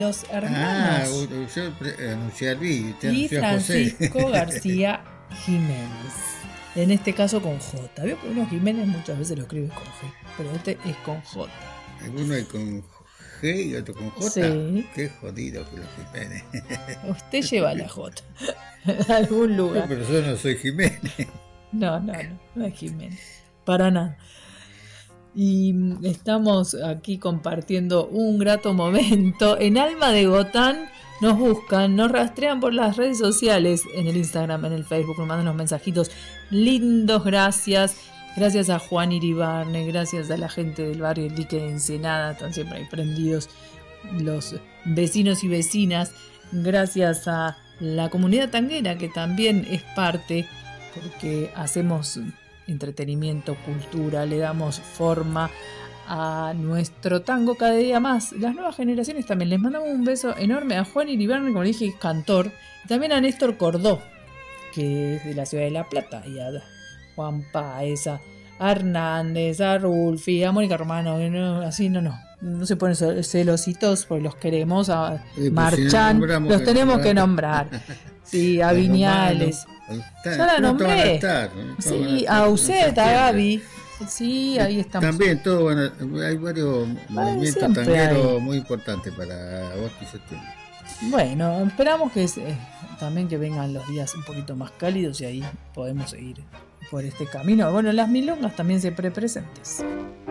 Los Ah, hermanos yo anuncié a Luis, te y anunció a José. Francisco García Jiménez. En este caso con J. Veo que uno Jiménez muchas veces lo escribe con G, pero este es con J. Alguno hay con G y otro con J. Sí, Qué jodido que los Jiménez. usted lleva la J a algún No, lugar. pero yo no soy Jiménez. No es Jiménez. Para nada. Y estamos aquí compartiendo un grato momento. En Alma de Gotán nos buscan, nos rastrean por las redes sociales, en el Instagram, en el Facebook, nos mandan los mensajitos lindos, gracias. Gracias a Juan Iribarne, gracias a la gente del barrio El Dique de Ensenada, están siempre ahí prendidos los vecinos y vecinas. Gracias a la comunidad tanguera que también es parte, porque hacemos entretenimiento, cultura, le damos forma a nuestro tango cada día más. Las nuevas generaciones también. Les mandamos un beso enorme a Juan Iribarne, como dije, cantor, y también a Néstor Cordó, que es de la ciudad de La Plata, y a Juan Páez, a Hernández, a Rulfi, a Mónica Romano, así no se ponen celositos porque los queremos, a Marchán, si los tenemos que nombrar. Sí, a Viñales. Ya la nombré. Sí, a Ucet, a Gaby. Sí, ahí estamos. También hay varios movimientos tangueros muy importantes para agosto y septiembre. Bueno, esperamos que también que vengan los días un poquito más cálidos y ahí podemos seguir por este camino. Bueno, las milongas también siempre presentes.